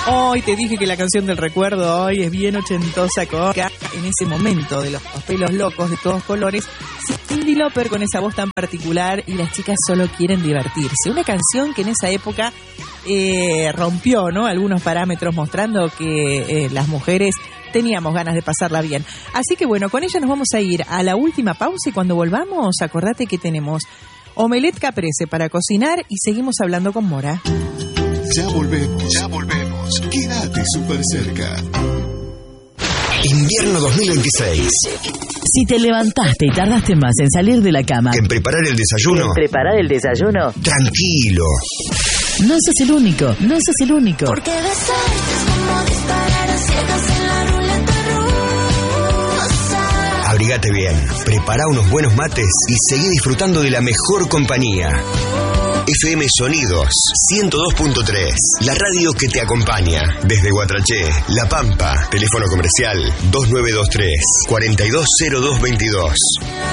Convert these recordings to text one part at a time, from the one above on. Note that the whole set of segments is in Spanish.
Hoy te dije que la canción del recuerdo hoy es bien ochentosa, en ese momento de los pelos locos de todos colores, Cyndi Lauper con esa voz tan particular y las chicas solo quieren divertirse. Una canción que en esa época rompió, ¿no?, algunos parámetros, mostrando que las mujeres teníamos ganas de pasarla bien. Así que bueno, con ella nos vamos a ir a la última pausa y cuando volvamos, acordate que tenemos omelette caprese para cocinar y seguimos hablando con Mora. Ya volvemos. Quédate súper cerca. Invierno 2026. Si te levantaste y tardaste más en salir de la cama que en preparar el desayuno. Tranquilo. No sos el único. Porque besarte es como disparar a ciegas en la ruleta rusa. Abrigate bien, prepara unos buenos mates y seguí disfrutando de la mejor compañía. FM Sonidos 102.3, la radio que te acompaña desde Guatraché, La Pampa. Teléfono comercial 2923 420222.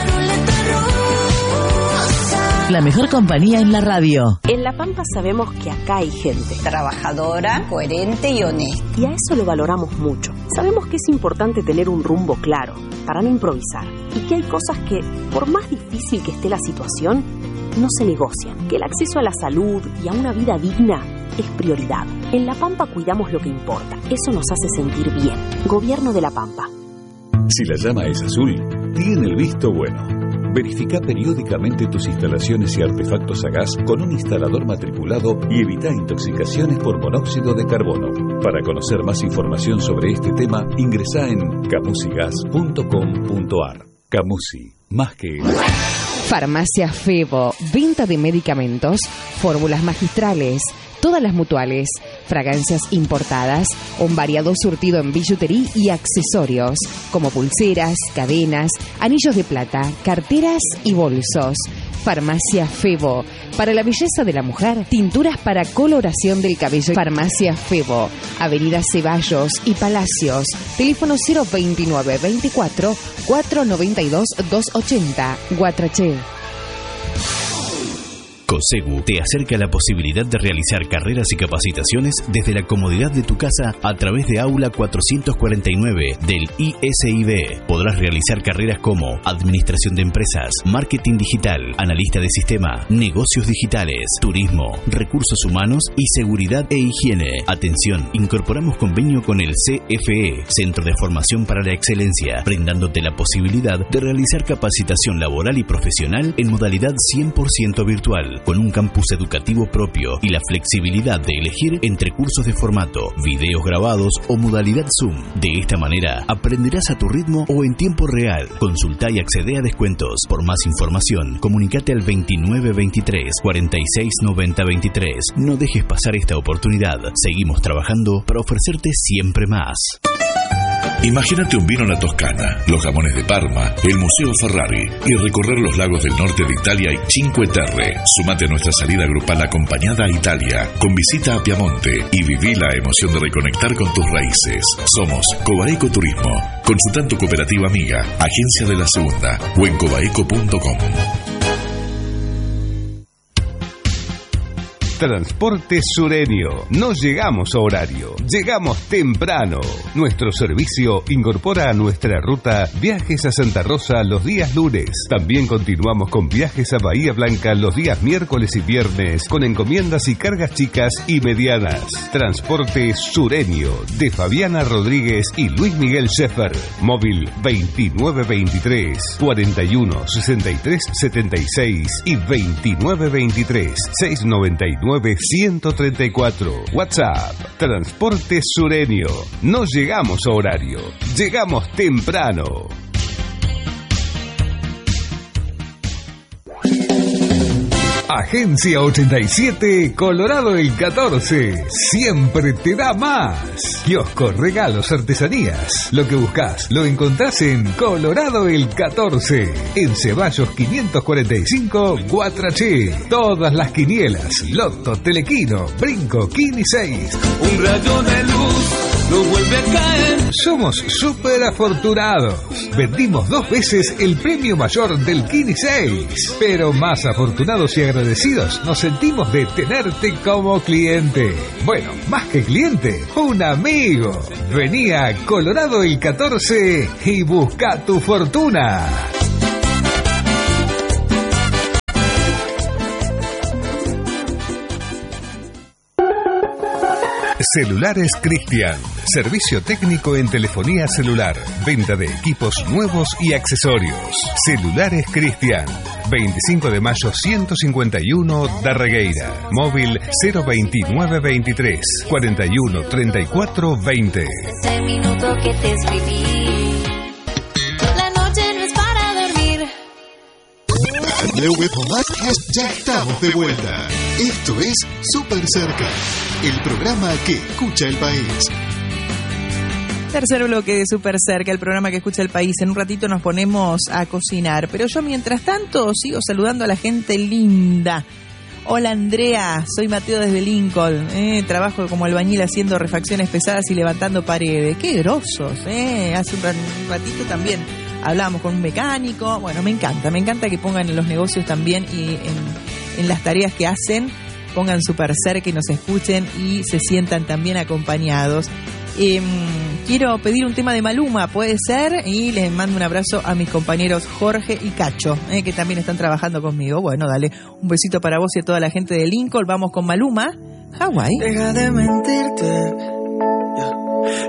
La mejor compañía en la radio. En La Pampa sabemos que acá hay gente trabajadora, coherente y honesta. Y a eso lo valoramos mucho. Sabemos que es importante tener un rumbo claro para no improvisar. Y que hay cosas que, por más difícil que esté la situación, no se negocian. Que el acceso a la salud y a una vida digna es prioridad. En La Pampa cuidamos lo que importa. Eso nos hace sentir bien. Gobierno de La Pampa. Si la llama es azul, tiene el visto bueno. Verifica periódicamente tus instalaciones y artefactos a gas con un instalador matriculado y evita intoxicaciones por monóxido de carbono. Para conocer más información sobre este tema, ingresá en camusigas.com.ar. Camusi, más que... Farmacia Febo, venta de medicamentos, fórmulas magistrales, todas las mutuales, fragancias importadas, un variado surtido en billutería y accesorios, como pulseras, cadenas, anillos de plata, carteras y bolsos. Farmacia Febo, para la belleza de la mujer, tinturas para coloración del cabello. Farmacia Febo, Avenida Ceballos y Palacios, teléfono 029 24 492 280, Guatraché. COSEGU te acerca a la posibilidad de realizar carreras y capacitaciones desde la comodidad de tu casa a través de Aula 449 del ISIB. Podrás realizar carreras como Administración de Empresas, Marketing Digital, Analista de Sistema, Negocios Digitales, Turismo, Recursos Humanos y Seguridad e Higiene. Atención, incorporamos convenio con el CFE, Centro de Formación para la Excelencia, brindándote la posibilidad de realizar capacitación laboral y profesional en modalidad 100% virtual, con un campus educativo propio y la flexibilidad de elegir entre cursos de formato, videos grabados o modalidad Zoom. De esta manera, aprenderás a tu ritmo o en tiempo real. Consulta y accede a descuentos. Por más información, comunícate al 2923 46 90 23. No dejes pasar esta oportunidad. Seguimos trabajando para ofrecerte siempre más. Imagínate un vino a la Toscana, los jamones de Parma, el Museo Ferrari y recorrer los lagos del norte de Italia y Cinque Terre. Sumate a nuestra salida grupal acompañada a Italia, con visita a Piamonte y viví la emoción de reconectar con tus raíces. Somos Cobaeco Turismo, consulta tu cooperativa amiga, Agencia de la Segunda o en cobaeco.com. Transporte Sureño. No llegamos a horario, llegamos temprano. Nuestro servicio incorpora a nuestra ruta viajes a Santa Rosa los días lunes. También continuamos con viajes a Bahía Blanca los días miércoles y viernes, con encomiendas y cargas chicas y medianas. Transporte Sureño, de Fabiana Rodríguez y Luis Miguel Scheffer. Móvil 2923 41 63 76 y 2923 699 134. WhatsApp. Transporte Sureño. No llegamos a horario, llegamos temprano. Agencia 87, Colorado el 14. Siempre te da más. Kioscos, regalos, artesanías. Lo que buscas lo encontrás en Colorado el 14. En Ceballos 545, Guatraché. Todas las quinielas, Loto, Telequino, Brinco, Kini 6. Un rayo de luz no vuelve a caer. Somos súper afortunados. Vendimos 2 veces el premio mayor del Kini 6. Pero más afortunados y agradecidos nos sentimos de tenerte como cliente. Bueno, más que cliente, un amigo. Vení a Colorado el 14 y busca tu fortuna. Celulares Cristian. Servicio técnico en telefonía celular. Venta de equipos nuevos y accesorios. Celulares Cristian. 25 de mayo 151 Darregueira. Móvil 02923 41 34 20. Ese minuto que te escribí. La noche no es para dormir. Ya estamos de vuelta. Esto es Súper Cerca, el programa que escucha el país. Tercer bloque de Súper Cerca, el programa que escucha el país. En un ratito nos ponemos a cocinar, pero yo mientras tanto sigo saludando a la gente linda. Hola Andrea, soy Mateo desde Lincoln. Trabajo como albañil haciendo refacciones pesadas y levantando paredes. ¡Qué grosos! Hace un ratito también hablábamos con un mecánico. Bueno, me encanta que pongan en los negocios también y en las tareas que hacen, pongan Súper Cerca y nos escuchen y se sientan también acompañados. Quiero pedir un tema de Maluma, puede ser, y les mando un abrazo a mis compañeros Jorge y Cacho, que también están trabajando conmigo. Bueno, dale, un besito para vos y a toda la gente de Lincoln. Vamos con Maluma, Hawái. Deja de mentirte,